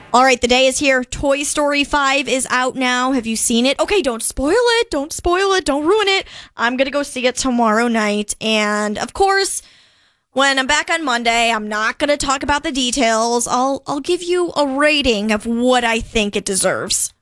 All right, the day is here. Toy Story 5 is out now. Have you seen it? Okay, don't spoil it. Don't spoil it. Don't ruin it. I'm going to go see it tomorrow night. And of course, when I'm back on Monday, I'm not going to talk about the details. I'll give you a rating of what I think it deserves.